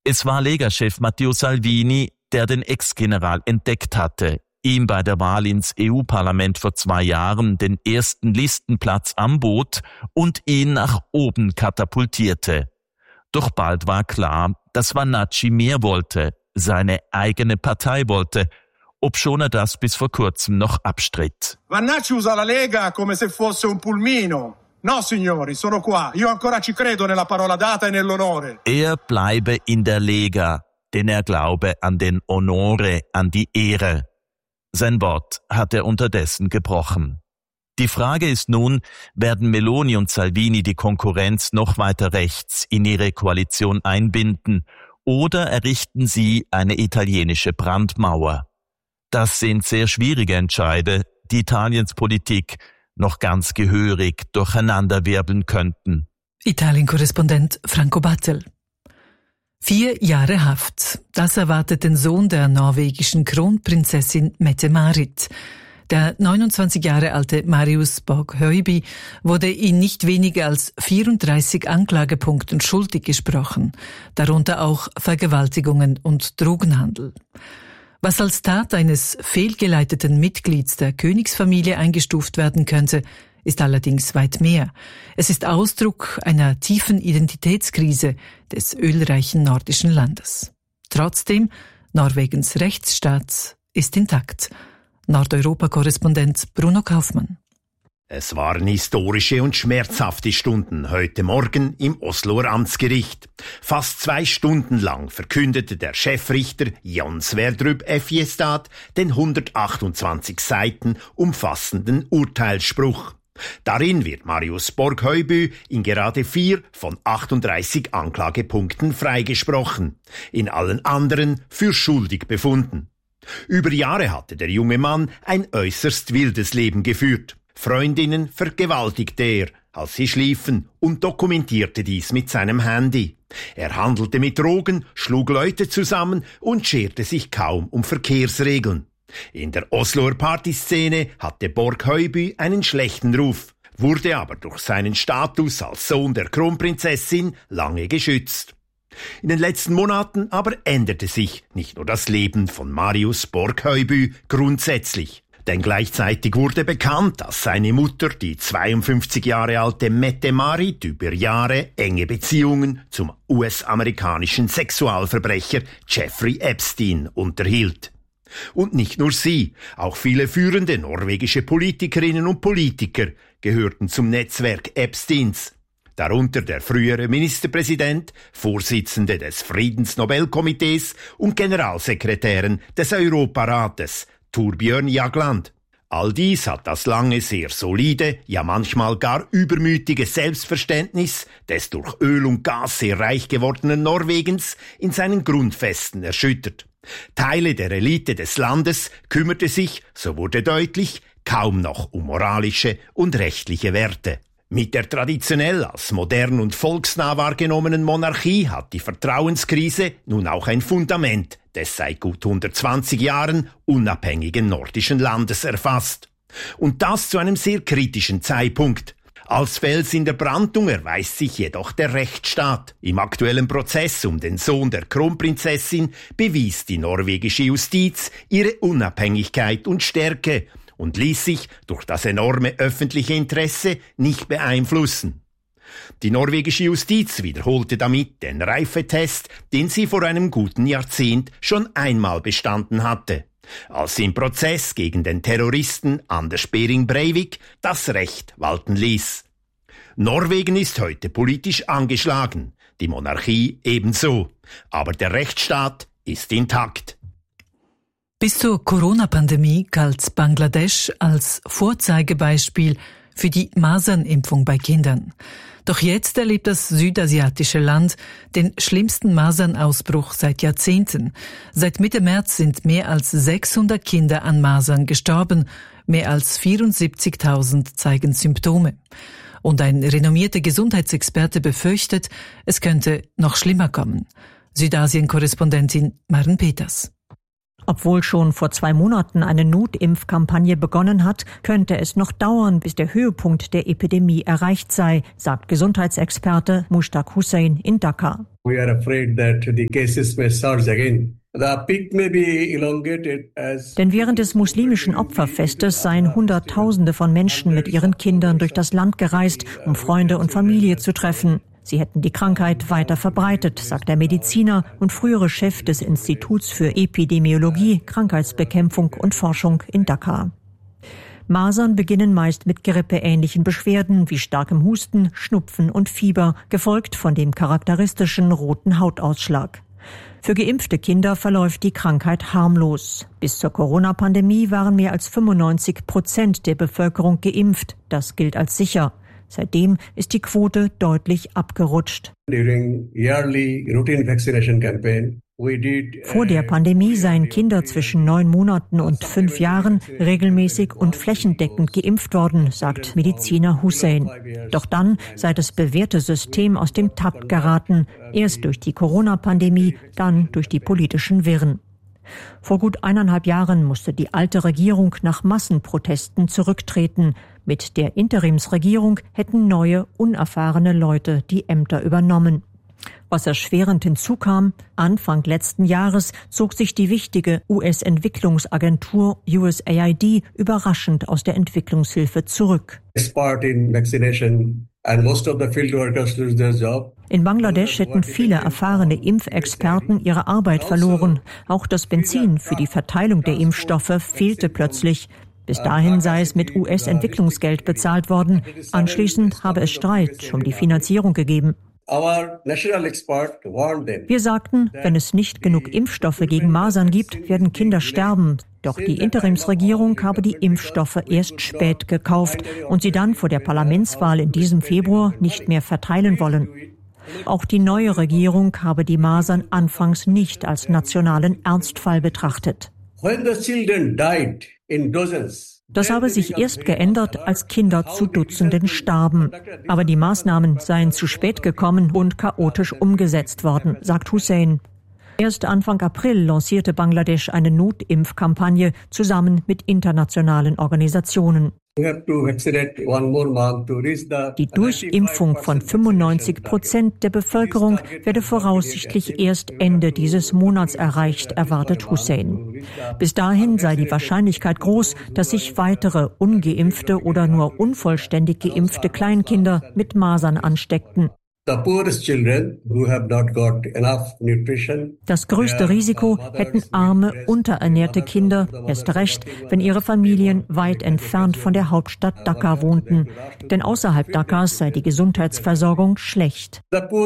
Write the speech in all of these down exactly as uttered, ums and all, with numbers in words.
Es war Lega-Chef Matteo Salvini, der den Ex-General entdeckt hatte, ihm bei der Wahl ins E U-Parlament vor zwei Jahren den ersten Listenplatz anbot und ihn nach oben katapultierte. Doch bald war klar, dass Vannacci mehr wollte, seine eigene Partei wollte, obschon er das bis vor kurzem noch abstritt. Vannacci usa la Lega come se fosse un pulmino. No, signori, sono qua. Io ancora ci credo nella parola data e nell'onore. Er bleibe in der Lega, denn er glaube an den Onore, an die Ehre. Sein Wort hat er unterdessen gebrochen. Die Frage ist nun, werden Meloni und Salvini die Konkurrenz noch weiter rechts in ihre Koalition einbinden oder errichten sie eine italienische Brandmauer? Das sind sehr schwierige Entscheide, die Italiens Politik noch ganz gehörig durcheinanderwirbeln könnten. Italien-Korrespondent Franco Battel. Vier Jahre Haft. Das erwartet den Sohn der norwegischen Kronprinzessin Mette-Marit. Der neunundzwanzig Jahre alte Marius Borg-Høiby wurde in nicht weniger als vierunddreißig Anklagepunkten schuldig gesprochen, darunter auch Vergewaltigungen und Drogenhandel. Was als Tat eines fehlgeleiteten Mitglieds der Königsfamilie eingestuft werden könnte, ist allerdings weit mehr. Es ist Ausdruck einer tiefen Identitätskrise des ölreichen nordischen Landes. Trotzdem, Norwegens Rechtsstaat ist intakt. Nordeuropa-Korrespondent Bruno Kaufmann. Es waren historische und schmerzhafte Stunden heute Morgen im Osloer Amtsgericht. Fast zwei Stunden lang verkündete der Chefrichter Jon Sverdrup Effjestad den hundertachtundzwanzig Seiten umfassenden Urteilsspruch. Darin wird Marius Borg-Høiby in gerade vier von achtunddreißig Anklagepunkten freigesprochen, in allen anderen für schuldig befunden. Über Jahre hatte der junge Mann ein äußerst wildes Leben geführt. Freundinnen vergewaltigte er, als sie schliefen, und dokumentierte dies mit seinem Handy. Er handelte mit Drogen, schlug Leute zusammen und scherte sich kaum um Verkehrsregeln. In der Osloer Partyszene hatte Borg-Høiby einen schlechten Ruf, wurde aber durch seinen Status als Sohn der Kronprinzessin lange geschützt. In den letzten Monaten aber änderte sich nicht nur das Leben von Marius Borg-Høiby grundsätzlich. Denn gleichzeitig wurde bekannt, dass seine Mutter, die zweiundfünfzig Jahre alte Mette-Marit, über Jahre enge Beziehungen zum U S-amerikanischen Sexualverbrecher Jeffrey Epstein unterhielt. Und nicht nur sie, auch viele führende norwegische Politikerinnen und Politiker gehörten zum Netzwerk Epsteins. Darunter der frühere Ministerpräsident, Vorsitzende des Friedensnobelkomitees und Generalsekretärin des Europarates, Thorbjørn Jagland. All dies hat das lange sehr solide, ja manchmal gar übermütige Selbstverständnis des durch Öl und Gas sehr reich gewordenen Norwegens in seinen Grundfesten erschüttert. Teile der Elite des Landes kümmerte sich, so wurde deutlich, kaum noch um moralische und rechtliche Werte. Mit der traditionell als modern und volksnah wahrgenommenen Monarchie hat die Vertrauenskrise nun auch ein Fundament des seit gut hundertzwanzig Jahren unabhängigen nordischen Landes erfasst. Und das zu einem sehr kritischen Zeitpunkt. Als Fels in der Brandung erweist sich jedoch der Rechtsstaat. Im aktuellen Prozess um den Sohn der Kronprinzessin bewies die norwegische Justiz ihre Unabhängigkeit und Stärke und ließ sich durch das enorme öffentliche Interesse nicht beeinflussen. Die norwegische Justiz wiederholte damit den Reifetest, den sie vor einem guten Jahrzehnt schon einmal bestanden hatte, als sie im Prozess gegen den Terroristen Anders Behring Breivik das Recht walten ließ. Norwegen ist heute politisch angeschlagen, die Monarchie ebenso, aber der Rechtsstaat ist intakt. Bis zur Corona-Pandemie galt Bangladesch als Vorzeigebeispiel für die Masernimpfung bei Kindern. Doch jetzt erlebt das südasiatische Land den schlimmsten Masernausbruch seit Jahrzehnten. Seit Mitte März sind mehr als sechshundert Kinder an Masern gestorben, mehr als vierundsiebzigtausend zeigen Symptome. Und ein renommierter Gesundheitsexperte befürchtet, es könnte noch schlimmer kommen. Südasien-Korrespondentin Maren Peters. Obwohl schon vor zwei Monaten eine Notimpfkampagne begonnen hat, könnte es noch dauern, bis der Höhepunkt der Epidemie erreicht sei, sagt Gesundheitsexperte Mushtaq Hussain in Dhaka. We are afraid that the cases may surge again. The peak may be elongated as Denn während des muslimischen Opferfestes seien Hunderttausende von Menschen mit ihren Kindern durch das Land gereist, um Freunde und Familie zu treffen. Sie hätten die Krankheit weiter verbreitet, sagt der Mediziner und frühere Chef des Instituts für Epidemiologie, Krankheitsbekämpfung und Forschung in Dhaka. Masern beginnen meist mit grippeähnlichen Beschwerden wie starkem Husten, Schnupfen und Fieber, gefolgt von dem charakteristischen roten Hautausschlag. Für geimpfte Kinder verläuft die Krankheit harmlos. Bis zur Corona-Pandemie waren mehr als fünfundneunzig Prozent der Bevölkerung geimpft. Das gilt als sicher. Seitdem ist die Quote deutlich abgerutscht. Vor der Pandemie seien Kinder zwischen neun Monaten und fünf Jahren regelmäßig und flächendeckend geimpft worden, sagt Mediziner Hussain. Doch dann sei das bewährte System aus dem Takt geraten, erst durch die Corona-Pandemie, dann durch die politischen Wirren. Vor gut eineinhalb Jahren musste die alte Regierung nach Massenprotesten zurücktreten. Mit der Interimsregierung hätten neue, unerfahrene Leute die Ämter übernommen. Was erschwerend hinzukam, Anfang letzten Jahres zog sich die wichtige U S-Entwicklungsagentur U S A I D überraschend aus der Entwicklungshilfe zurück. In Bangladesch hätten viele erfahrene Impfexperten ihre Arbeit verloren. Auch das Benzin für die Verteilung der Impfstoffe fehlte plötzlich. Bis dahin sei es mit U S-Entwicklungsgeld bezahlt worden. Anschließend habe es Streit um die Finanzierung gegeben. Wir sagten, wenn es nicht genug Impfstoffe gegen Masern gibt, werden Kinder sterben. Doch die Interimsregierung habe die Impfstoffe erst spät gekauft und sie dann vor der Parlamentswahl in diesem Februar nicht mehr verteilen wollen. Auch die neue Regierung habe die Masern anfangs nicht als nationalen Ernstfall betrachtet. Das habe sich erst geändert, als Kinder zu Dutzenden starben. Aber die Maßnahmen seien zu spät gekommen und chaotisch umgesetzt worden, sagt Hussain. Erst Anfang April lancierte Bangladesch eine Notimpfkampagne zusammen mit internationalen Organisationen. Die Durchimpfung von fünfundneunzig Prozent der Bevölkerung werde voraussichtlich erst Ende dieses Monats erreicht, erwartet Hussain. Bis dahin sei die Wahrscheinlichkeit groß, dass sich weitere ungeimpfte oder nur unvollständig geimpfte Kleinkinder mit Masern ansteckten. Das größte Risiko hätten arme, unterernährte Kinder, erst recht, wenn ihre Familien weit entfernt von der Hauptstadt Dhaka wohnten. Denn außerhalb Dhakas sei die Gesundheitsversorgung schlecht.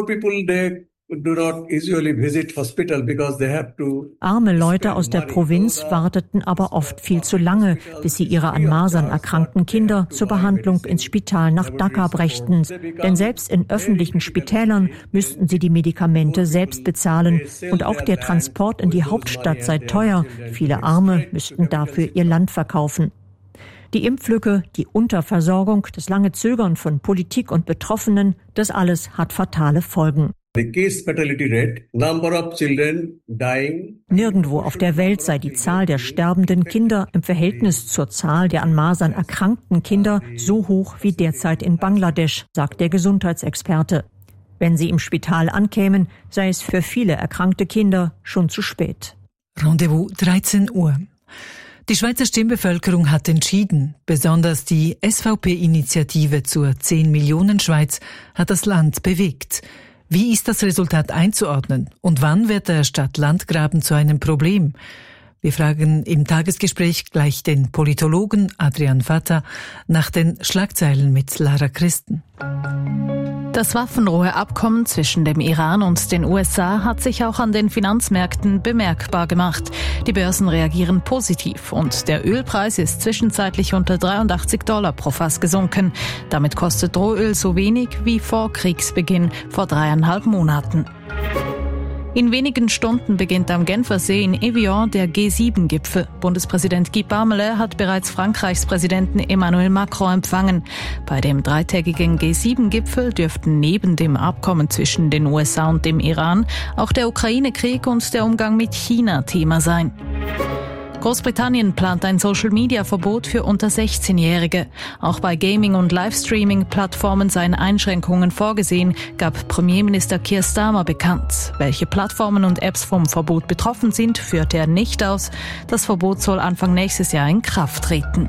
Arme Leute aus der Provinz warteten aber oft viel zu lange, bis sie ihre an Masern erkrankten Kinder zur Behandlung ins Spital nach Dhaka brächten. Denn selbst in öffentlichen Spitälern müssten sie die Medikamente selbst bezahlen. Und auch der Transport in die Hauptstadt sei teuer. Viele Arme müssten dafür ihr Land verkaufen. Die Impflücke, die Unterversorgung, das lange Zögern von Politik und Betroffenen, das alles hat fatale Folgen. Nirgendwo auf der Welt sei die Zahl der sterbenden Kinder im Verhältnis zur Zahl der an Masern erkrankten Kinder so hoch wie derzeit in Bangladesch, sagt der Gesundheitsexperte. Wenn sie im Spital ankämen, sei es für viele erkrankte Kinder schon zu spät. Rendezvous dreizehn Uhr. Die Schweizer Stimmbevölkerung hat entschieden. Besonders die S V P-Initiative zur zehn Millionen Schweiz hat das Land bewegt. Wie ist das Resultat einzuordnen? Und wann wird der Stadt-Land-Graben zu einem Problem? Wir fragen im Tagesgespräch gleich den Politologen Adrian Vatta nach den Schlagzeilen mit Lara Christen. Das Waffenruheabkommen zwischen dem Iran und den U S A hat sich auch an den Finanzmärkten bemerkbar gemacht. Die Börsen reagieren positiv und der Ölpreis ist zwischenzeitlich unter dreiundachtzig Dollar pro Fass gesunken. Damit kostet Rohöl so wenig wie vor Kriegsbeginn vor dreieinhalb Monaten. In wenigen Stunden beginnt am Genfersee in Evian der G sieben Gipfel. Bundespräsident Guy Parmelin hat bereits Frankreichs Präsidenten Emmanuel Macron empfangen. Bei dem dreitägigen G sieben Gipfel dürften neben dem Abkommen zwischen den U S A und dem Iran auch der Ukraine-Krieg und der Umgang mit China Thema sein. Großbritannien plant ein Social-Media-Verbot für unter sechzehnjährige. Auch bei Gaming- und Livestreaming-Plattformen seien Einschränkungen vorgesehen, gab Premierminister Keir Starmer bekannt. Welche Plattformen und Apps vom Verbot betroffen sind, führte er nicht aus. Das Verbot soll Anfang nächstes Jahr in Kraft treten.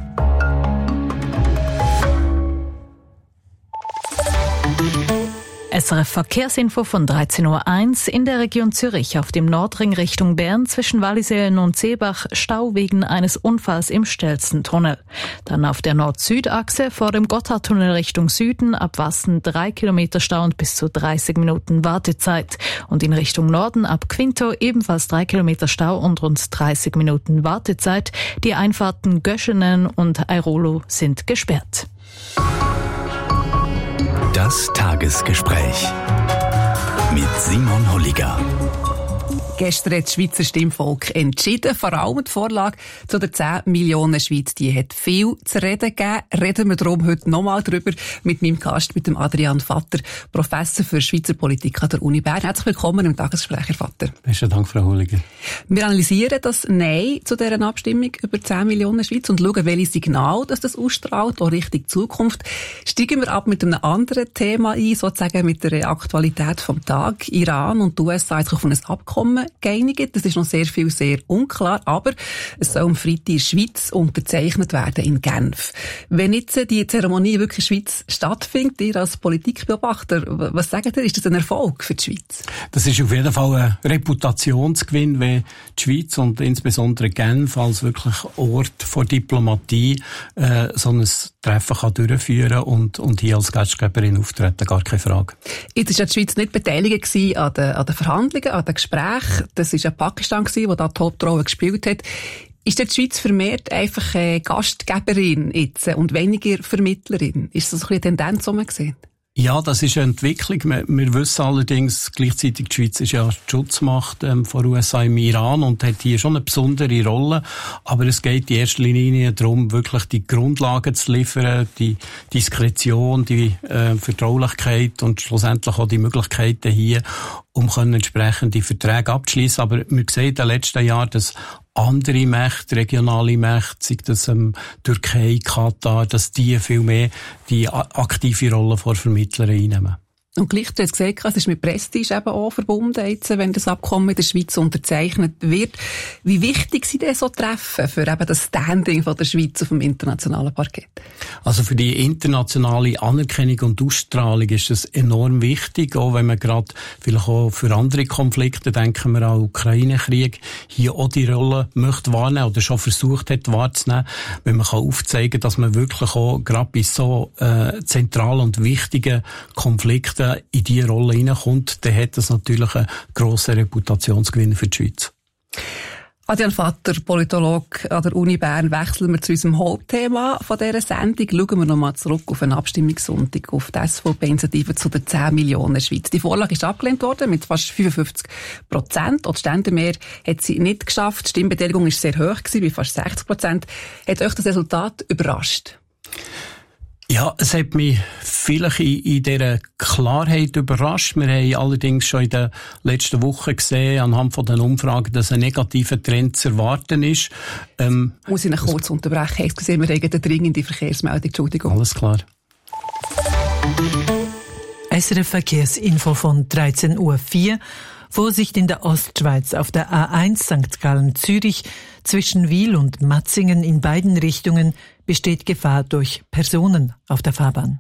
S R F Verkehrsinfo von dreizehn Uhr eins in der Region Zürich auf dem Nordring Richtung Bern zwischen Wallisellen und Seebach Stau wegen eines Unfalls im Stelzentunnel. Dann auf der Nord-Süd-Achse vor dem Gotthardtunnel Richtung Süden ab Wassen drei Kilometer Stau und bis zu dreißig Minuten Wartezeit. Und in Richtung Norden ab Quinto ebenfalls drei Kilometer Stau und rund dreißig Minuten Wartezeit. Die Einfahrten Göschenen und Airolo sind gesperrt. Das Tagesgespräch mit Simon Holliger. Gestern hat das Schweizer Stimmvolk entschieden. Vor allem die Vorlage zu der zehn Millionen Schweiz, die hat viel zu reden gegeben. Reden wir darum heute nochmal drüber mit meinem Gast, mit dem Adrian Vatter, Professor für Schweizer Politik an der Uni Bern. Herzlich willkommen im Tagesgespräch, Herr Vatter. Besten Dank, Frau Holliger. Wir analysieren das Nein zu dieser Abstimmung über zehn Millionen Schweiz und schauen, welche Signal das, das ausstrahlt, auch Richtung Zukunft. Steigen wir ab mit einem anderen Thema ein, sozusagen mit der Aktualität vom Tag. Iran und die U S A haben sich auf ein Abkommen geeinigt. Das ist noch sehr viel, sehr unklar, aber es soll am Freitag in der Schweiz unterzeichnet werden, in Genf. Wenn jetzt die Zeremonie wirklich in der Schweiz stattfindet, ihr als Politikbeobachter, was sagt ihr, ist das ein Erfolg für die Schweiz? Das ist auf jeden Fall ein Reputationsgewinn, wenn die Schweiz und insbesondere Genf als wirklich Ort von Diplomatie äh, so ein Treffen kann durchführen und, und hier als Gastgeberin auftreten, gar keine Frage. Jetzt war ja die Schweiz nicht beteiligt an den, an den Verhandlungen, an den Gesprächen. Das war ja Pakistan, der da die Hauptrolle gespielt hat. Ist die Schweiz vermehrt einfach eine Gastgeberin jetzt und weniger Vermittlerin? Ist das ein bisschen eine Tendenz, die man sieht? Ja, das ist eine Entwicklung. Wir, wir wissen allerdings, gleichzeitig die Schweiz ist ja die Schutzmacht ähm, von U S A im Iran und hat hier schon eine besondere Rolle. Aber es geht in erster Linie darum, wirklich die Grundlagen zu liefern, die Diskretion, die äh, Vertraulichkeit und schlussendlich auch die Möglichkeiten hier, um entsprechende Verträge abzuschließen. Aber wir sehen in den letzten Jahren, dass andere Mächte, regionale Mächte, sei das ähm, Türkei, Katar, dass die viel mehr die aktive Rolle vor Vermittlern einnehmen. Und gleich, du hast gesagt, es ist mit Prestige eben auch verbunden, jetzt, wenn das Abkommen in der Schweiz unterzeichnet wird. Wie wichtig sind denn so Treffen für eben das Standing von der Schweiz auf dem internationalen Parkett? Also für die internationale Anerkennung und Ausstrahlung ist das enorm wichtig, auch wenn man gerade vielleicht auch für andere Konflikte, denken wir an den Ukraine-Krieg, hier auch die Rolle möchte wahrnehmen oder schon versucht hat wahrzunehmen, wenn man kann aufzeigen, dass man wirklich auch gerade bei so äh, zentralen und wichtigen Konflikten in diese Rolle hineinkommt, dann hat das natürlich einen grossen Reputationsgewinn für die Schweiz. Adrian Vatter, Politolog an der Uni Bern, wechseln wir zu unserem Hauptthema von dieser Sendung. Schauen wir nochmal zurück auf einen Abstimmungssonntag, auf die S V P-Initiative zu den zehn Millionen Schweiz. Die Vorlage ist abgelehnt worden mit fast fünfundfünfzig Prozent. Auch die Ständemehr hat sie nicht geschafft. Die Stimmbeteiligung war sehr hoch, bei fast sechzig Prozent. Hat euch das Resultat überrascht? Ja, es hat mich vielleicht in, in dieser Klarheit überrascht. Wir haben allerdings schon in den letzten Wochen gesehen, anhand von den Umfragen, dass ein negativer Trend zu erwarten ist. Ähm, Muss ich noch kurz unterbrechen? Ich sehe, wir haben eine dringende Verkehrsmeldung. Entschuldigung. Alles klar. S R F Verkehrsinfo von dreizehn Uhr vier. Vorsicht in der Ostschweiz auf der A eins Sankt Gallen-Zürich. Zwischen Wil und Matzingen in beiden Richtungen besteht Gefahr durch Personen auf der Fahrbahn.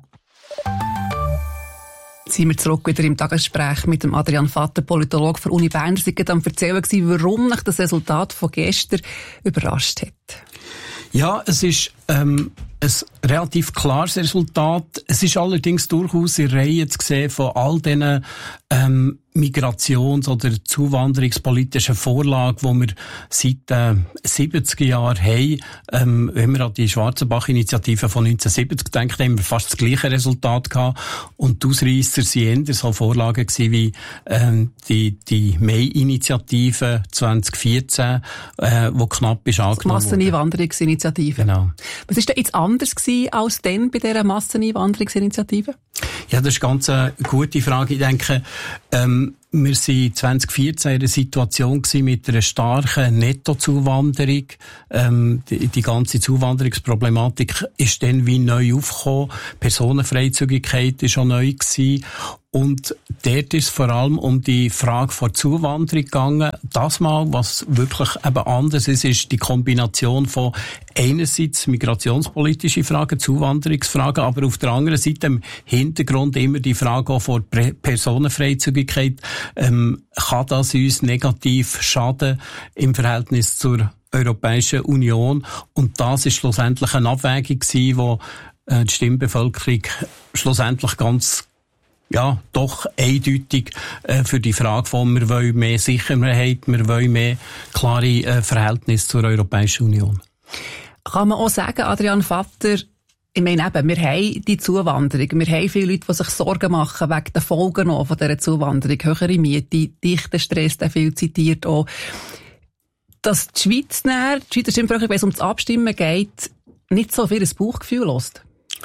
Jetzt sind wir zurück wieder im Tagesgespräch mit dem Adrian Vatter, Politolog für Uni Bern. Sie waren am Erzählen, warum mich das Resultat von gestern überrascht hat. Ja, es ist ähm, ein relativ klares Resultat. Es ist allerdings durchaus in Reihe zu sehen von all diesen ähm, Migrations- oder zuwanderungspolitischen Vorlagen, die wir seit äh, siebziger Jahren haben. Ähm, wenn wir an die Schwarzenbach-Initiative von neunzehnhundertsiebzig denken, haben wir fast das gleiche Resultat gehabt. Und die Ausreisser waren eher so Vorlagen gewesen wie ähm, die, die Mai-Initiative zwanzig vierzehn, äh, die knapp ist angenommen wurde. Masseneinwanderungsinitiative. Genau. Was war denn jetzt anders gewesen als denn bei dieser Masseneinwanderungsinitiative? Ja, das ist ganz eine gute Frage. Ich denke, ähm, wir waren zwanzig vierzehn in einer Situation mit einer starken Nettozuwanderung. Ähm, die, die ganze Zuwanderungsproblematik ist dann wie neu aufgekommen. Personenfreizügigkeit war auch neu gewesen. Und dort ist es vor allem um die Frage von Zuwanderung gegangen. Das Mal, was wirklich eben anders ist, ist die Kombination von einerseits migrationspolitische Fragen, Zuwanderungsfragen, aber auf der anderen Seite im Hintergrund immer die Frage auch von Personenfreizügigkeit. Ähm, kann das uns negativ schaden im Verhältnis zur Europäischen Union? Und das ist schlussendlich eine Abwägung gewesen, wo äh, die Stimmbevölkerung schlussendlich ganz ja, doch eindeutig äh, für die Frage von, wir wollen mehr Sicherheit, wir wollen mehr klare äh, Verhältnisse zur Europäischen Union. Kann man auch sagen, Adrian Vatter, ich meine eben, wir haben die Zuwanderung, wir haben viele Leute, die sich Sorgen machen wegen den Folgen auch von dieser Zuwanderung, höhere Miete, dichter Stress, der viel zitiert auch. Dass die Schweiz näher, die Schweizer Stimmbevölkerung, wenn es um das Abstimmen geht, nicht so viel ein Bauchgefühl lässt.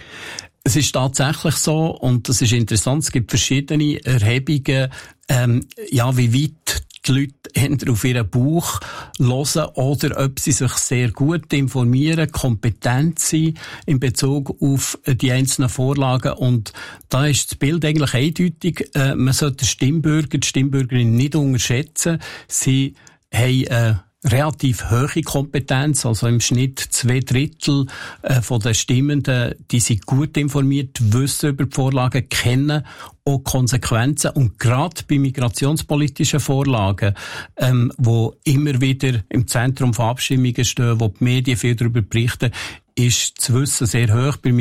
Es ist tatsächlich so, und das ist interessant, es gibt verschiedene Erhebungen, ähm, ja, wie weit die Leute entweder auf ihren Bauch hören oder ob sie sich sehr gut informieren, kompetent sind in Bezug auf die einzelnen Vorlagen. Und da ist das Bild eigentlich eindeutig. Äh, man sollte den Stimmbürger, die Stimmbürgerin nicht unterschätzen. Sie haben äh, relativ hohe Kompetenz, also im Schnitt zwei Drittel äh, von den Stimmenden, die sind gut informiert, wissen über die Vorlagen, kennen auch Konsequenzen. Und gerade bei migrationspolitischen Vorlagen, ähm, wo immer wieder im Zentrum von Abstimmungen stehen, wo die Medien viel darüber berichten, ist das Wissen sehr hoch bei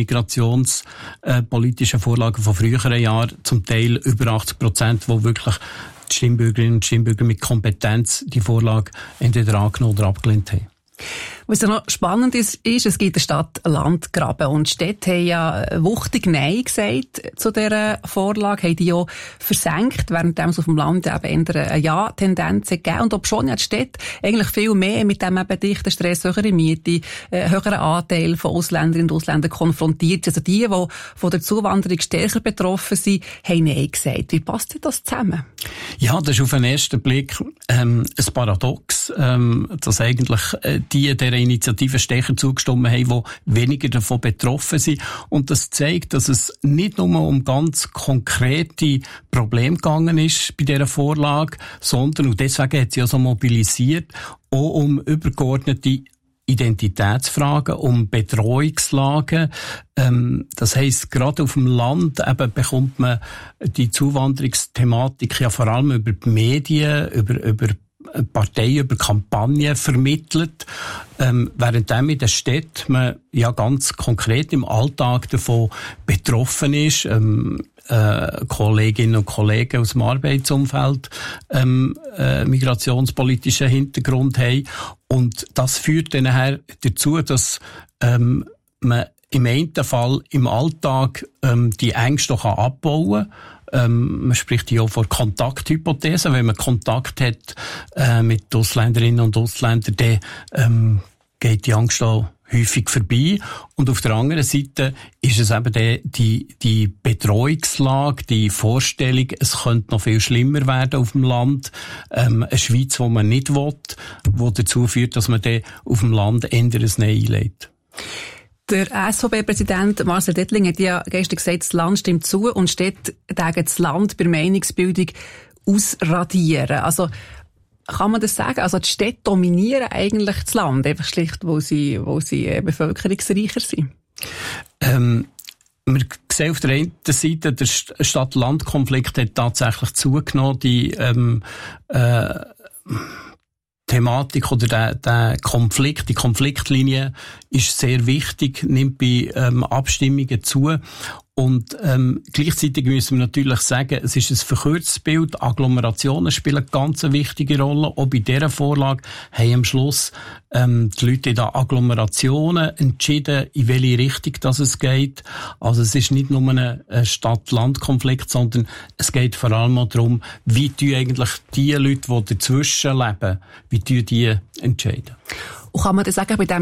migrationspolitischen Vorlagen von früheren Jahren, zum Teil über achtzig Prozent, wo wirklich die Stimmbürgerinnen und Stimmbürger mit Kompetenz die Vorlage entweder angenommen oder abgelehnt haben. Was ja noch spannend ist, ist, es gibt eine Stadt-Land-Graben und die Städte haben ja wuchtig Nein gesagt zu dieser Vorlage, haben die ja versenkt, während es auf dem Land eben eher eine Ja-Tendenz gegeben. Und obschon ja die Städte eigentlich viel mehr mit dem eben dichten Stress, höhere Miete, äh, höheren Anteil von Ausländerinnen und Ausländern konfrontiert, also die, die von der Zuwanderung stärker betroffen sind, haben Nein gesagt. Wie passt denn das zusammen? Ja, das ist auf den ersten Blick ähm, ein Paradox, ähm, dass eigentlich äh, die dieser Initiative stärker zugestimmt haben, die weniger davon betroffen sind. Und das zeigt, dass es nicht nur um ganz konkrete Probleme gegangen ist bei dieser Vorlage, sondern, und deswegen hat sie ja so mobilisiert, auch um übergeordnete Identitätsfragen, um Bedrohungslagen. Ähm, das heisst, gerade auf dem Land eben bekommt man die Zuwanderungsthematik ja vor allem über die Medien, über, über Parteien, über Kampagnen vermittelt, ähm, während in der Stadt man ja ganz konkret im Alltag davon betroffen ist, ähm, äh, Kolleginnen und Kollegen aus dem Arbeitsumfeld ähm, äh, migrationspolitischen Hintergrund haben. Und das führt dann nachher dazu, dass ähm, man im einen Fall im Alltag ähm, die Ängste kann abbauen kann. Ähm, man spricht ja auch von Kontakthypothesen. Wenn man Kontakt hat äh, mit Ausländerinnen und Ausländern, dann ähm, geht die Angst auch häufig vorbei. Und auf der anderen Seite ist es eben die, die, die Bedrohungslage, die Vorstellung, es könnte noch viel schlimmer werden auf dem Land. Ähm, eine Schweiz, die man nicht will, die dazu führt, dass man dann auf dem Land eher ein Nein einlegt. Der S V B-Präsident Marcel Dettling hat ja gestern gesagt, das Land stimmt zu und steht gegen das Land bei Meinungsbildung ausradieren. Also, kann man das sagen? Also, die Städte dominieren eigentlich das Land, einfach schlicht, wo sie, wo sie bevölkerungsreicher sind. Ähm, wir sehen auf der einen Seite, der Stadt-Land-Konflikt hat tatsächlich zugenommen, die, ähm, äh, Thematik oder der, der Konflikt, die Konfliktlinie ist sehr wichtig, nimmt bei ähm, Abstimmungen zu. Und ähm, gleichzeitig müssen wir natürlich sagen, es ist ein verkürztes Bild. Agglomerationen spielen eine ganz wichtige Rolle. Auch bei dieser Vorlage haben am Schluss ähm, die Leute in den Agglomerationen entschieden, in welche Richtung das es geht. Also es ist nicht nur ein Stadt-Land-Konflikt, sondern es geht vor allem auch darum, wie die eigentlich die Leute, die dazwischen leben, wie die die entscheiden. Und kann man das sagen, bei diesem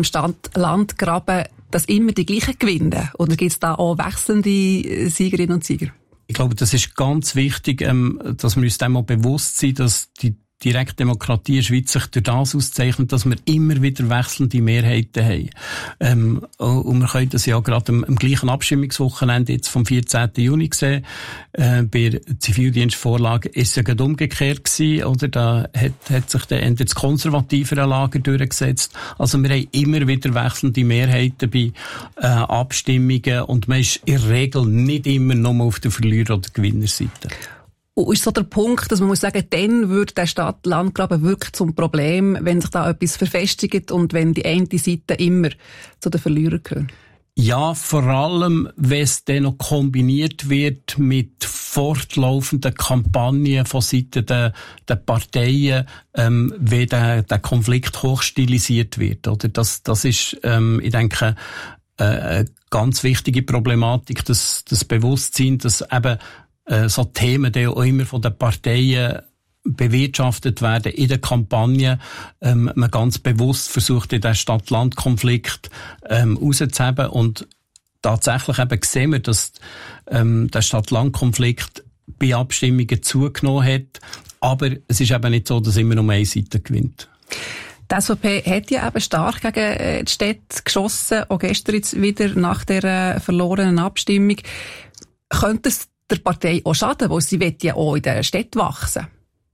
Stadt-Land-Graben, dass immer die gleichen gewinnen? Oder gibt es da auch wechselnde Siegerinnen und Sieger? Ich glaube, das ist ganz wichtig, ähm, dass wir uns dem mal bewusst sind, dass die Direktdemokratie in der Schweiz sich durch das auszeichnet, dass wir immer wieder wechselnde Mehrheiten haben. Ähm, und wir können das ja gerade am, am gleichen Abstimmungswochenende jetzt vom vierzehnten Juni sehen. Äh, bei der Zivildienstvorlage ist es ja gerade umgekehrt gewesen, oder? Da hat, hat sich dann das konservativere Lager durchgesetzt. Also wir haben immer wieder wechselnde Mehrheiten bei äh, Abstimmungen und man ist in der Regel nicht immer nur auf der Verlierer- oder Gewinnerseite. Und ist so der Punkt, dass man muss sagen, dann wird der Stadt-Land-Graben wirklich zum Problem, wenn sich da etwas verfestigt und wenn die eine Seite immer zu den Verlierern gehört? Ja, vor allem, wenn es dann noch kombiniert wird mit fortlaufenden Kampagnen von Seiten der, der Parteien, ähm, wie der, der Konflikt hochstilisiert wird. Oder das, das ist, ähm, ich denke, äh, eine ganz wichtige Problematik, das, das Bewusstsein, dass eben so Themen, die auch immer von den Parteien bewirtschaftet werden in der Kampagne, ähm, man ganz bewusst versucht, in den Stadt-Land-Konflikt ähm, rauszuheben. Und tatsächlich eben sehen wir, dass ähm, der Stadt-Land-Konflikt bei Abstimmungen zugenommen hat. Aber es ist eben nicht so, dass immer nur eine Seite gewinnt. Die S V P hat ja eben stark gegen die Städte geschossen, auch gestern jetzt wieder nach der verlorenen Abstimmung. Könnte es der Partei auch schaden, weil sie will ja auch in der Stadt wachsen?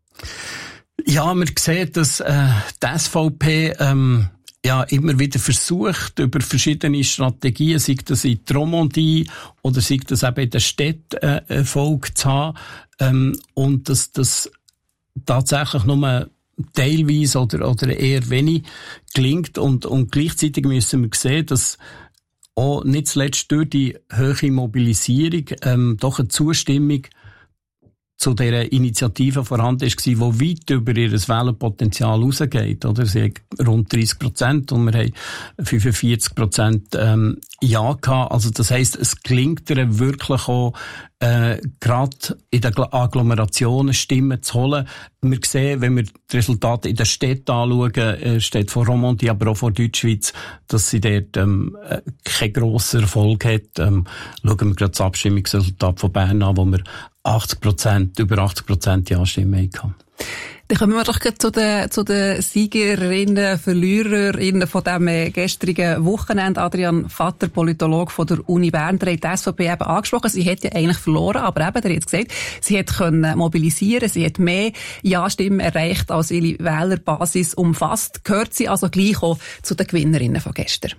Ja, man sieht, dass äh, die S V P ähm, ja immer wieder versucht, über verschiedene Strategien, sei das in die Romandie oder sei das eben in der Stadt äh, Erfolg zu haben, ähm, und dass das tatsächlich nur teilweise oder, oder eher wenig gelingt. Und, und gleichzeitig müssen wir sehen, dass auch nicht zuletzt durch die hohe Mobilisierung ähm, doch eine Zustimmung zu dieser Initiative vorhanden ist, die weit über ihr Wählerpotenzial rausgeht. Oder? Sie haben rund dreißig Prozent und wir haben fünfundvierzig Prozent ähm, Ja gehabt. Also das heisst, es gelingt ihr wirklich auch, äh, gerade in den Agglomerationen Stimmen zu holen. Wir sehen, wenn wir die Resultate in den Städten anschauen, äh, Städte von Romandie, aber auch von Deutschschweiz, dass sie dort ähm, keinen grossen Erfolg hat. Ähm, schauen wir gerade das Abstimmungsresultat von Bern an, wo wir achtzig Prozent, über achtzig Prozent Ja-Stimmen hatten. Dann kommen wir doch gleich zu den, zu den Siegerinnen, Verliererinnen von diesem gestrigen Wochenende. Adrian Vatter, Politologe von der Uni Bern, der hat die S V P eben angesprochen. Sie hat ja eigentlich verloren, aber eben, der hat gesagt, sie hat können mobilisieren, sie hat mehr Ja-Stimmen erreicht, als ihre Wählerbasis umfasst. Gehört sie also gleich auch zu den Gewinnerinnen von gestern?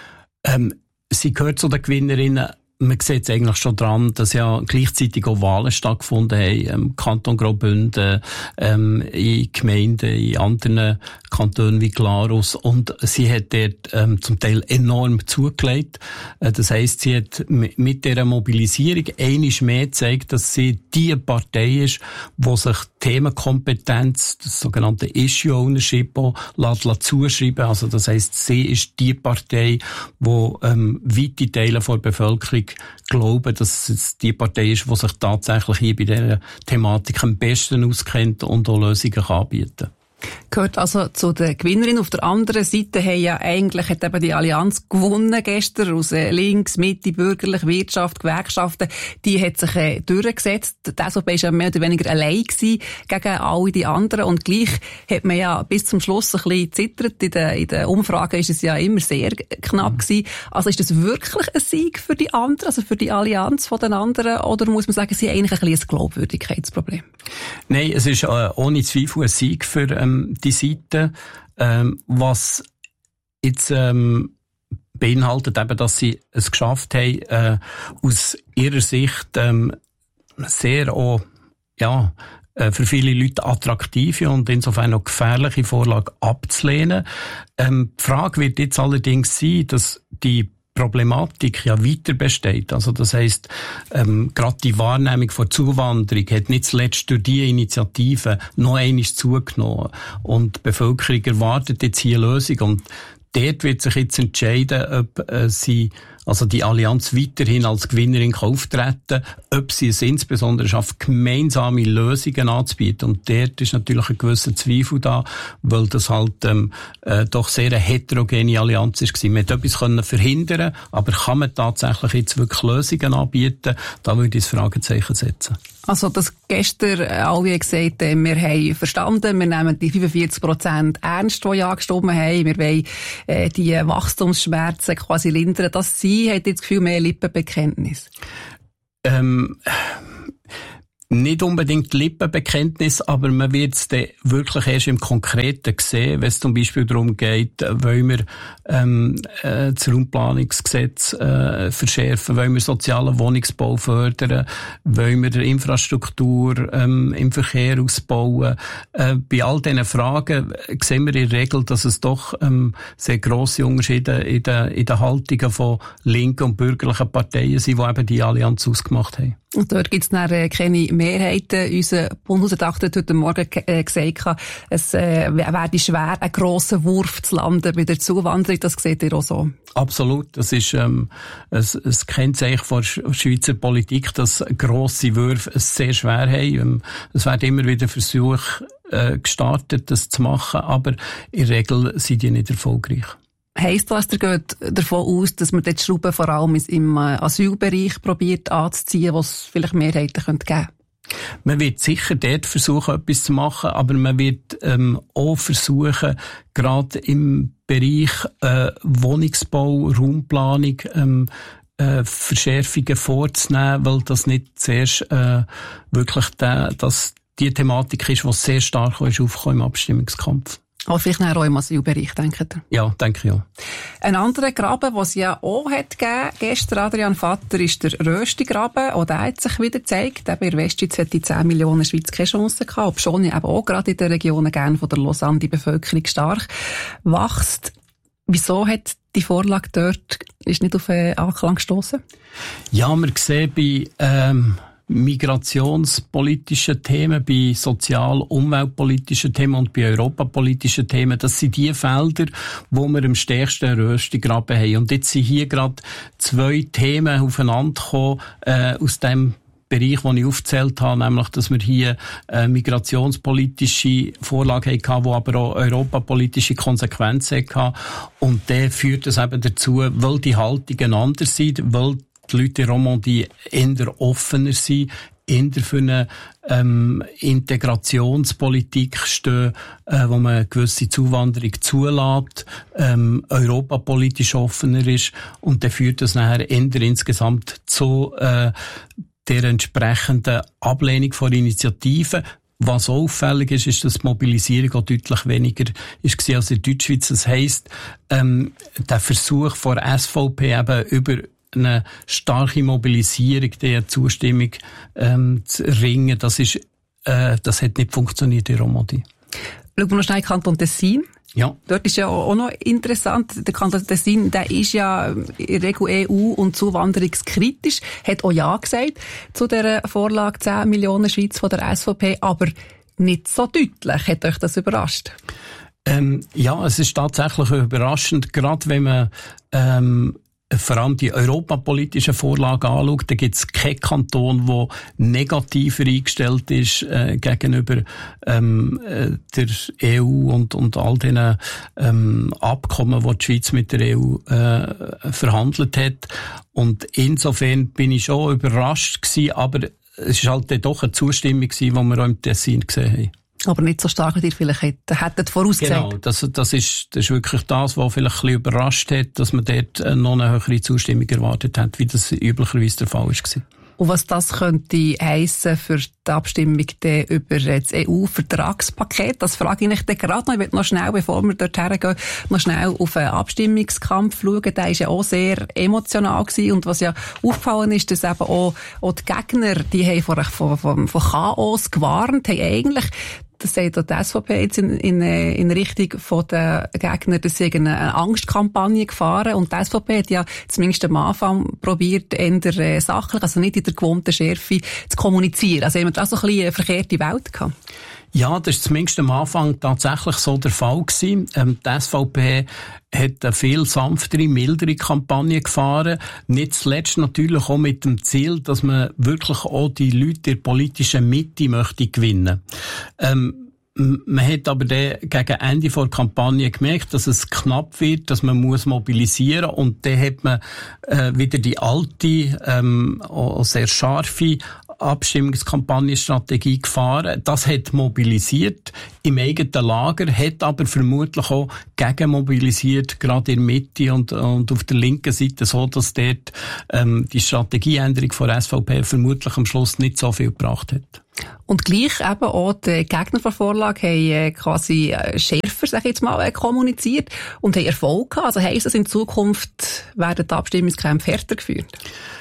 Ähm, sie gehört zu den Gewinnerinnen. Man sieht es eigentlich schon dran, dass ja gleichzeitig auch Wahlen stattgefunden haben, im Kanton Graubünden, ähm, in Gemeinden, in anderen Kantonen wie Glarus. Und sie hat dort ähm, zum Teil enorm zugelegt. Äh, das heisst, sie hat mit dieser Mobilisierung einmal mehr gezeigt, dass sie die Partei ist, die sich Themenkompetenz, das sogenannte Issue Ownership, auch lässt, lässt zuschreiben. Also das heisst, sie ist die Partei, die ähm, weite Teile der Bevölkerung glauben, dass es die Partei ist, die sich tatsächlich hier bei dieser Thematik am besten auskennt und auch Lösungen anbieten kann. Gehört also zu den Gewinnerinnen. Auf der anderen Seite haben ja eigentlich hat eben die Allianz gewonnen gestern aus links, Mitte, bürgerlich, Wirtschaft, Gewerkschaften. Die hat sich äh, durchgesetzt. Die S V P war ja mehr oder weniger allein gewesen gegen alle die anderen. Und gleich hat man ja bis zum Schluss ein bisschen zittert. In den, in den Umfragen ist es ja immer sehr knapp mhm. gewesen. Also ist das wirklich ein Sieg für die anderen, also für die Allianz von den anderen? Oder muss man sagen, sie haben eigentlich ein bisschen ein Glaubwürdigkeitsproblem? Nein, es ist äh, ohne Zweifel ein Sieg für ähm, die Seite, ähm, was jetzt ähm, beinhaltet eben, dass sie es geschafft haben, äh, aus ihrer Sicht ähm, sehr auch, ja, äh, für viele Leute attraktive und insofern auch gefährliche Vorlage abzulehnen. Ähm, die Frage wird jetzt allerdings sein, dass die Problematik ja weiter besteht. Also das heisst, ähm, gerade die Wahrnehmung von Zuwanderung hat nicht zuletzt durch diese Initiative noch einmal zugenommen. Und die Bevölkerung erwartet jetzt hier eine Lösung. Und dort wird sich jetzt entscheiden, ob äh, sie also die Allianz weiterhin als Gewinnerin kann auftreten, ob sie es insbesondere schafft, gemeinsame Lösungen anzubieten. Und dort ist natürlich ein gewisser Zweifel da, weil das halt ähm, äh, doch sehr eine heterogene Allianz ist. Man hat etwas können verhindern, aber kann man tatsächlich jetzt wirklich Lösungen anbieten? Da würde ich das Fragezeichen setzen. Also, dass gestern alle gesagt haben, wir haben verstanden, wir nehmen die fünfundvierzig Prozent ernst, die ja gestimmt haben, wir wollen äh, die Wachstumsschmerzen quasi lindern, dass sie, hat jetzt das Gefühl, mehr Lippenbekenntnis? Ähm... Nicht unbedingt Lippenbekenntnis, aber man wird es dann wirklich erst im Konkreten sehen, wenn es zum Beispiel darum geht, wollen wir ähm, äh, das Raumplanungsgesetz äh, verschärfen, wollen wir sozialen Wohnungsbau fördern, wollen wir die Infrastruktur ähm, im Verkehr ausbauen. Äh, bei all diesen Fragen sehen wir in der Regel, dass es doch ähm, sehr grosse Unterschiede in den, in den Haltungen von linken und bürgerlichen Parteien sind, die eben die Allianz ausgemacht haben. Und dort gibt es dann äh, keine Mehrheiten. Unser Bundesrat hat heute Morgen äh, gesagt, es äh, werde schwer, einen grossen Wurf zu landen bei der Zuwanderung. Das seht ihr auch so? Absolut. Das ist ähm, ein, ein Kennzeichen von der Schweizer Politik, dass grosse Würfe es sehr schwer haben. Es werden immer wieder Versuche äh, gestartet, das zu machen, aber in der Regel sind die nicht erfolgreich. Heisst das, ihr geht davon aus, dass man die Schrauben vor allem im Asylbereich probiert anzuziehen, wo es vielleicht Mehrheiten geben könnte? Man wird sicher dort versuchen, etwas zu machen, aber man wird ähm, auch versuchen, gerade im Bereich äh, Wohnungsbau, Raumplanung, ähm, äh, Verschärfungen vorzunehmen, weil das nicht zuerst äh, wirklich der, das die Thematik ist, die sehr stark ist aufgekommen im Abstimmungskampf. Aber vielleicht auch im Asylbereich, denkt ihr? Ja, denke ich ja. Ein anderer Graben, den es ja auch hat gegeben, gestern, Adrian Vatter, ist der Rösti-Graben. Auch der hat sich wieder gezeigt. Eben in der Westschweiz hat die zehn Millionen Schweiz keine Chance gehabt. Obschon ja eben auch gerade in den Regionen gern von der Lausanne die Bevölkerung stark wächst. Wieso hat die Vorlage dort, ist nicht auf Anklang gestossen? Ja, wir sehen bei, ähm, migrationspolitischen Themen, bei sozial- umweltpolitischen Themen und bei europapolitischen Themen. Das sind die Felder, wo wir am stärksten Röstigraben haben. Und jetzt sind hier gerade zwei Themen aufeinander gekommen, äh, aus dem Bereich, den ich aufgezählt habe, nämlich, dass wir hier äh, migrationspolitische Vorlagen hatten, die aber auch europapolitische Konsequenzen hatten. Und der führt es eben dazu, weil die Haltungen anders sind, weil die Leute in Romandie eher offener sind, eher für eine ähm, Integrationspolitik stehen, äh, wo man eine gewisse Zuwanderung zulässt, ähm, europapolitisch offener ist, und dann führt das nachher eher insgesamt zu äh, der entsprechenden Ablehnung von Initiativen. Was auffällig ist, ist, dass die Mobilisierung auch deutlich weniger ist als in der Deutschschweiz. Das heisst, ähm, der Versuch von S V P eben über eine starke Mobilisierung der Zustimmung ähm, zu erringen, das ist, äh, das hat nicht funktioniert in Romandie. Schauen wir noch schnell Kanton Tessin. Ja. Dort ist ja auch noch interessant, der Kanton Tessin, der ist ja in der Regel E U- und zuwanderungskritisch, hat auch Ja gesagt zu der Vorlage zehn Millionen Schweiz von der S V P, aber nicht so deutlich. Hat euch das überrascht? Ähm, ja, es ist tatsächlich überraschend, gerade wenn man ähm, vor allem die europapolitischen Vorlagen anschaut, da gibt es keinen Kanton, der negativer eingestellt ist äh, gegenüber ähm, äh, der E U und, und all den ähm, Abkommen, die die Schweiz mit der E U äh, verhandelt hat. Und insofern bin ich schon überrascht gewesen, aber es war halt doch eine Zustimmung gewesen, die wir auch im Tessin gesehen haben. Aber nicht so stark, wie ihr vielleicht hättet vorausgesagt. Genau, das, das, ist, das ist wirklich das, was vielleicht ein bisschen überrascht hat, dass man dort noch eine höhere Zustimmung erwartet hat, wie das üblicherweise der Fall war. Und was das könnte heissen für die Abstimmung über das E U-Vertragspaket, das frage ich mich dann gerade noch. Ich will noch schnell, bevor wir dort hergehen, noch schnell auf einen Abstimmungskampf schauen. Der war ja auch sehr emotional gewesen. Und was ja aufgefallen ist, dass eben auch, auch die Gegner, die haben von, von, von, von Chaos gewarnt, haben eigentlich, das sagt auch die S V P jetzt in, in, in Richtung von den Gegnern, dass sie eine Angstkampagne gefahren. Und die S V P hat ja zumindest am Anfang probiert, eher sachlich, also nicht in der gewohnten Schärfe zu kommunizieren. Also haben wir da so ein bisschen eine verkehrte Welt gehabt? Ja, das war zumindest am Anfang tatsächlich so der Fall gewesen. Ähm, die S V P hat eine viel sanftere, mildere Kampagne gefahren. Nicht zuletzt natürlich auch mit dem Ziel, dass man wirklich auch die Leute der politischen Mitte möchte gewinnen. Ähm, Man hat aber dann gegen Ende der Kampagne gemerkt, dass es knapp wird, dass man muss mobilisieren muss. Und dann hat man äh, wieder die alte, ähm, auch sehr scharfe Abstimmungskampagnenstrategie gefahren. Das hat mobilisiert im eigenen Lager, hat aber vermutlich auch gegenmobilisiert, gerade in der Mitte und, und auf der linken Seite, so dass dort ähm, die Strategieänderung von der S V P vermutlich am Schluss nicht so viel gebracht hat. Und gleich eben auch die Gegner der Vorlage haben quasi schärfer, sag ich jetzt mal, kommuniziert und haben Erfolg gehabt. Also heisst das, in Zukunft werden die Abstimmungskämpfe härter geführt?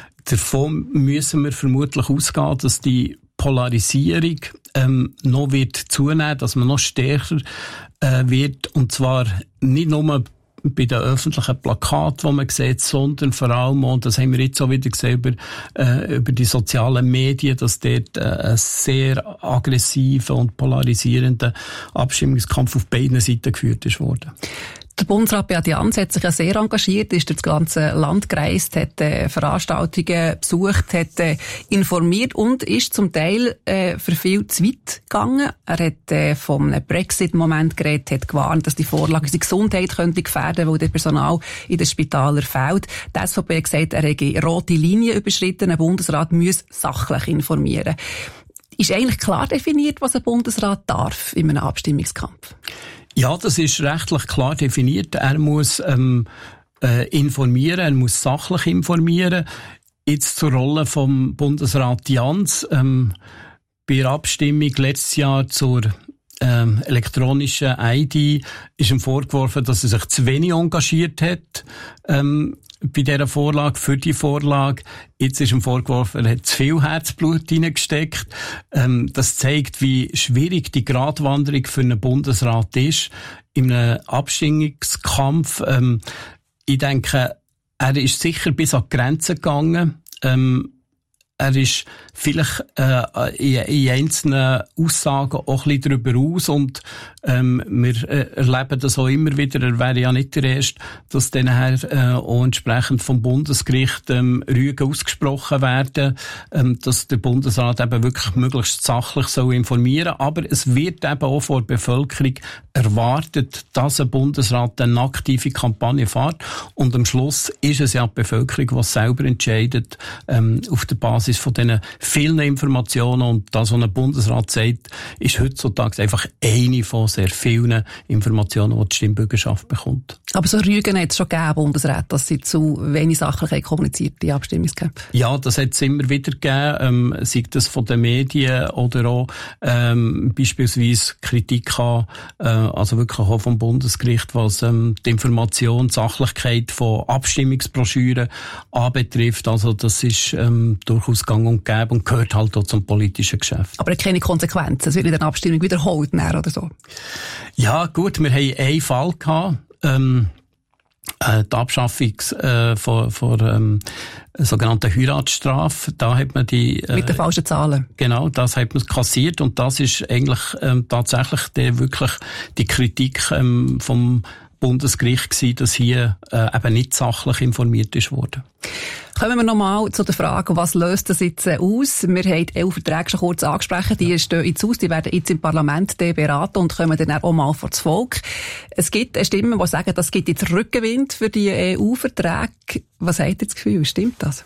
Davon müssen wir vermutlich ausgehen, dass die Polarisierung ähm, noch wird zunehmen, dass man noch stärker äh, wird, und zwar nicht nur bei den öffentlichen Plakaten, die man sieht, sondern vor allem, und das haben wir jetzt auch wieder gesehen, über, äh, über die sozialen Medien, dass dort äh, ein sehr aggressiver und polarisierender Abstimmungskampf auf beiden Seiten geführt ist worden. Der Bundesrat Beat Jans hat sich ja sehr engagiert, ist durch das ganze Land gereist, hat äh, Veranstaltungen besucht, hat äh, informiert und ist zum Teil äh, für viel zu weit gegangen. Er hat äh, vom Brexit-Moment geredet, hat gewarnt, dass die Vorlage unsere Gesundheit könnte gefährden, weil das Personal in den Spitälern fehlt. Die S V P hat gesagt, er hätte rote Linien überschritten, ein Bundesrat müsse sachlich informieren. Ist eigentlich klar definiert, was ein Bundesrat darf in einem Abstimmungskampf? Ja, das ist rechtlich klar definiert. Er muss ähm, äh, informieren, er muss sachlich informieren. Jetzt zur Rolle vom Bundesrat Jans. Ähm, bei der Abstimmung letztes Jahr zur ähm, elektronischen I D ist ihm vorgeworfen, dass er sich zu wenig engagiert hat ähm, bei dieser Vorlage, für die Vorlage. Jetzt ist ihm vorgeworfen, er hat zu viel Herzblut hineingesteckt. Ähm, das zeigt, wie schwierig die Gratwanderung für einen Bundesrat ist in einem Abstimmungskampf. Ähm, ich denke, er ist sicher bis an die Grenze gegangen. Ähm, Er ist vielleicht äh, in, in einzelnen Aussagen auch ein bisschen darüber aus und ähm, wir äh, erleben das auch immer wieder. Er wäre ja nicht der Erste, dass dann äh, auch entsprechend vom Bundesgericht ähm, Rügen ausgesprochen werden, ähm, dass der Bundesrat eben wirklich möglichst sachlich soll informieren. Aber es wird eben auch von der Bevölkerung erwartet, dass ein Bundesrat eine aktive Kampagne fährt. Und am Schluss ist es ja die Bevölkerung, die selber entscheidet, ähm, auf der Basis von diesen vielen Informationen, und das, was ein Bundesrat sagt, ist heutzutage einfach eine von sehr vielen Informationen, die die Stimmbürgerschaft bekommt. Aber so Rügen hat es schon gegeben, Bundesrat, dass sie zu wenig sachlich kommuniziert, die Abstimmungskämpfe? Ja, das hat es immer wieder gegeben, ähm, sei das von den Medien oder auch ähm, beispielsweise Kritik an, äh, also wirklich auch vom Bundesgericht, was ähm, die Information, die Sachlichkeit von Abstimmungsbroschüren anbetrifft. Also das ist ähm, durchaus gang und gäbe und gehört halt auch zum politischen Geschäft. Aber keine Konsequenzen, es wird in der Abstimmung wiederholt oder so? Ja gut, wir haben einen Fall gehabt, ähm, äh, die Abschaffung äh, von, von ähm, sogenannten Heiratsstrafe. Da hat man die äh, mit den falschen Zahlen. Genau, das hat man kassiert, und das ist eigentlich ähm, tatsächlich der wirklich die Kritik ähm, vom Bundesgericht gewesen, dass hier äh, eben nicht sachlich informiert ist worden. Kommen wir nochmal zu der Frage, was löst das jetzt aus? Wir haben die E U-Verträge schon kurz angesprochen, die stehen jetzt aus, die werden jetzt im Parlament beraten und kommen dann auch mal vor das Volk. Es gibt Stimmen, die sagen, das gibt jetzt Rückenwind für die E U-Verträge. Was habt ihr das Gefühl? Stimmt das?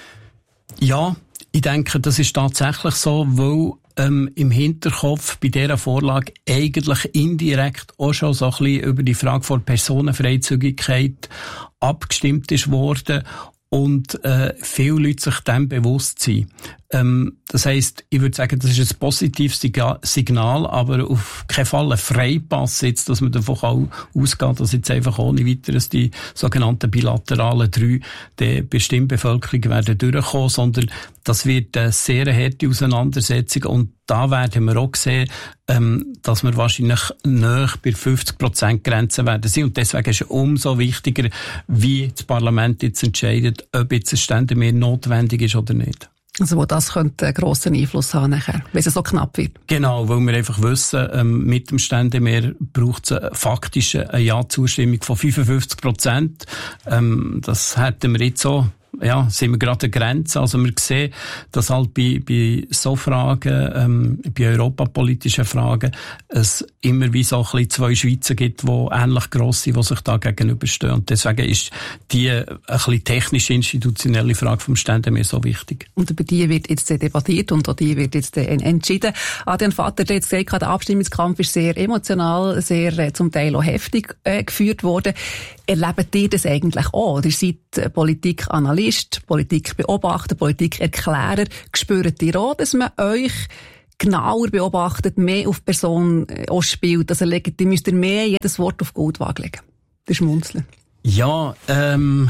Ja, ich denke, das ist tatsächlich so, weil ähm, im Hinterkopf bei dieser Vorlage eigentlich indirekt auch schon so ein bisschen über die Frage von Personenfreizügigkeit abgestimmt ist worden und äh, viele Leute sich dem bewusst sind. Ähm, das heisst, ich würde sagen, das ist ein positives Signal, aber auf keinen Fall ein Freipass jetzt, dass man davon auch ausgehen, dass jetzt einfach ohne weiteres die sogenannten bilateralen drei der bestimmten Bevölkerung werden durchkommen, sondern das wird eine sehr harte Auseinandersetzung, und da werden wir auch sehen, ähm, dass wir wahrscheinlich nahe bei fünfzig Prozent Grenzen werden sein, und deswegen ist es umso wichtiger, wie das Parlament jetzt entscheidet, ob jetzt ein Stände mehr notwendig ist oder nicht. Also wo das könnte einen grossen Einfluss haben nachher, wenn es so knapp wird. Genau, weil wir einfach wissen, ähm, mit dem Ständemehr braucht es faktisch eine Ja-Zustimmung von fünfundfünfzig Prozent. Ähm, das hätten wir jetzt so, ja, sind wir gerade an der Grenze. Also wir sehen, dass halt bei, bei so Fragen, ähm, bei europapolitischen Fragen, es immer wie so ein bisschen zwei Schweizer gibt, die ähnlich gross sind, die sich da gegenüberstehen. Und deswegen ist die ein bisschen technische, institutionelle Frage vom Ständemehr so wichtig. Und über die wird jetzt debattiert und auch die wird jetzt entschieden. Adrian Vatter hat jetzt gesagt, der Abstimmungskampf ist sehr emotional, sehr äh, zum Teil auch heftig äh, geführt worden. Erlebt ihr das eigentlich auch? Ihr seid Politikanalyst, Politikbeobachter, Politikerklärer. Spürt ihr auch, dass man euch genauer beobachtet, mehr auf die Person auch spielt? Also legt, ihr müsst ihr mehr jedes Wort auf Goldwaage legen. Das Schmunzeln. Ja, ähm,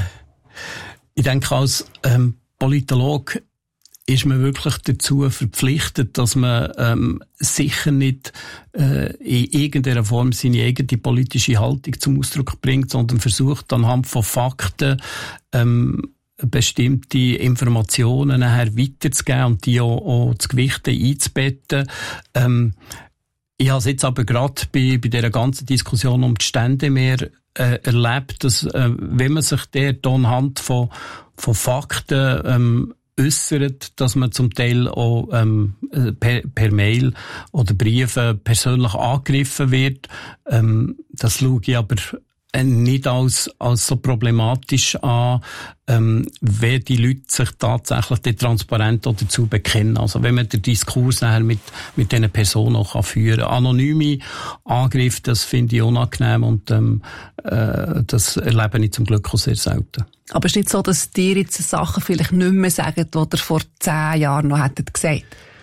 ich denke, als ähm, Politolog ist man wirklich dazu verpflichtet, dass man ähm, sicher nicht äh, in irgendeiner Form seine eigene politische Haltung zum Ausdruck bringt, sondern versucht anhand von Fakten ähm, bestimmte Informationen nachher weiterzugeben und die auch, auch zu Gewichten einzubetten. Ähm, ich habe es jetzt aber gerade bei, bei dieser ganzen Diskussion um die Ständemehr äh, erlebt, dass äh, wenn man sich dort anhand von, von Fakten ähm, äussert, dass man zum Teil auch ähm, per, per Mail oder Briefe persönlich angegriffen wird. Ähm, das schaue ich aber nicht als, als so problematisch an, ähm, wenn die Leute sich tatsächlich transparent dazu bekennen. Also wenn man den Diskurs nachher mit, mit diesen Personen auch führen kann. Anonyme Angriffe, das finde ich unangenehm und ähm, äh, das erlebe ich zum Glück auch sehr selten. Aber es ist nicht so, dass dir jetzt Sachen vielleicht nicht mehr sagen, die ihr vor zehn Jahren noch hättet gesagt?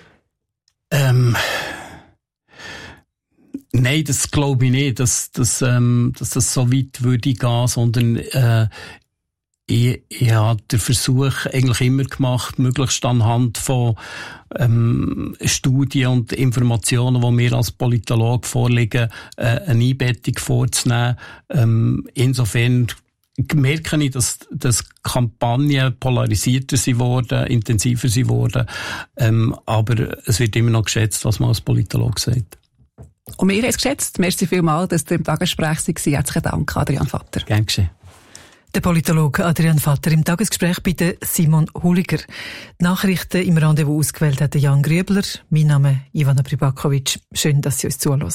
Ähm... Nein, das glaube ich nicht, dass, dass, ähm, dass das so weit würde gehen, sondern äh, ich, ich habe den Versuch eigentlich immer gemacht, möglichst anhand von ähm, Studien und Informationen, die mir als Politolog vorliegen, äh, eine Einbettung vorzunehmen. Ähm, insofern merke ich, dass, dass Kampagnen polarisierter sind worden, intensiver sind worden, ähm, aber es wird immer noch geschätzt, was man als Politolog sagt. Und wir haben es geschätzt. Merci vielmals, dass du im Tagesgespräch warst. Herzlichen Dank, Adrian Vatter. Gern geschehen. Der Politologe Adrian Vatter im Tagesgespräch bei Simon Huliger. Die Nachrichten im Rendezvous ausgewählt hat Jan Grübler. Mein Name ist Ivana Pribakovic. Schön, dass Sie uns zuhören.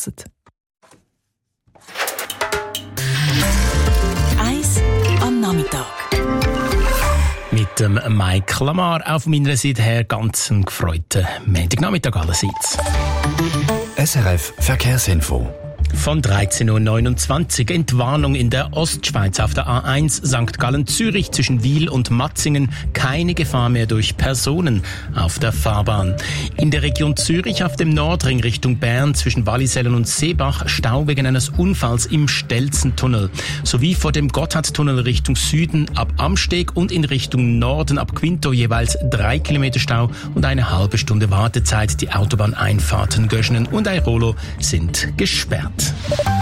Eis am Nachmittag. Mit dem Mike Lamar auf meiner Seite her ganz einen gefreuten Montagnachmittag allerseits. S R F Verkehrsinfo. Von dreizehn Uhr neunundzwanzig Entwarnung in der Ostschweiz auf der A eins Sankt Gallen-Zürich zwischen Wil und Matzingen. Keine Gefahr mehr durch Personen auf der Fahrbahn. In der Region Zürich auf dem Nordring Richtung Bern zwischen Wallisellen und Seebach Stau wegen eines Unfalls im Stelzentunnel. Sowie vor dem Gotthardtunnel Richtung Süden ab Amsteg und in Richtung Norden ab Quinto jeweils drei Kilometer Stau und eine halbe Stunde Wartezeit. Die Autobahneinfahrten Göschenen und Airolo sind gesperrt.